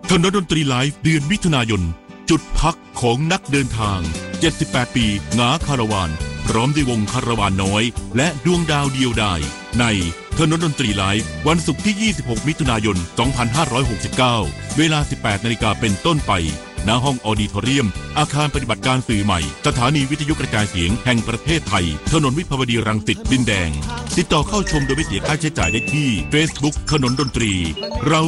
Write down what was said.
ถนนดนตรีไลฟ์เดือนมิถุนายนจุดพักของนักเดินทาง78ปีหงาคาราวานพร้อมด้วยวงคาราวานน้อยและดวงดาวเดียวดายในถนนดนตรีไลฟ์วันศุกร์ที่26มิถุนายน2569เวลา 18 นาฬิกาเป็นต้นไปณห้องออดิทอเรียมอาคารปฏิบัติการสื่อใหม่สถานีวิทยุกระจายเสียงแห่งประเทศไทยถนนวิภาวดีรังสิตดินแดงติดต่อเข้าชมโดยไม่เสียค่าใช้จ่ายได้ที่ Facebook ถนนดนตรีเรา